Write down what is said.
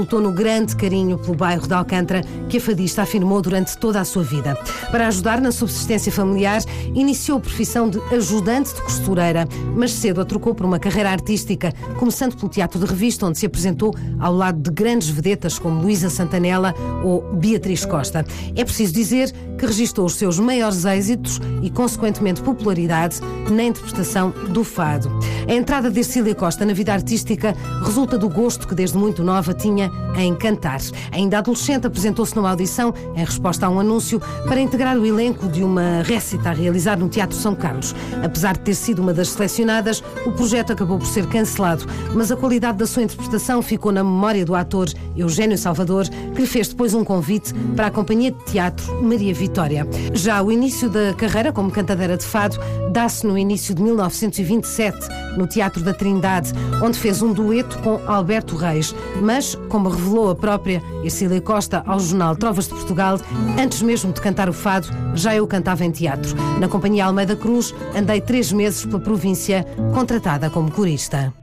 Lutou no grande carinho pelo bairro de Alcântara, que a fadista afirmou durante toda a sua vida. Para ajudar na subsistência familiar, iniciou a profissão de ajudante de costureira, mas cedo a trocou por uma carreira artística, começando pelo teatro de revista, onde se apresentou ao lado de grandes vedetas como Luísa Santanella ou Beatriz Costa. É preciso dizer que registou os seus maiores êxitos e, consequentemente, popularidade na interpretação do fado. A entrada de Ercília Costa na vida artística resulta do gosto que desde muito nova tinha em cantar. Ainda adolescente, apresentou-se numa audição em resposta a um anúncio para integrar o elenco de uma récita a realizar no Teatro São Carlos. Apesar de ter sido uma das selecionadas, o projeto acabou por ser cancelado, mas a qualidade da sua interpretação ficou na memória do ator Eugénio Salvador, que lhe fez depois um convite para a companhia de teatro Maria Vitória. Já o início da carreira como cantadeira de fado dá-se no início de 1927, no Teatro da Trindade, onde fez um dueto com Alberto Reis, mas, como revelou a própria Ercília Costa ao jornal Trovas de Portugal, antes mesmo de cantar o fado, já eu cantava em teatro. Na Companhia Almeida Cruz, andei 3 meses pela província, contratada como corista.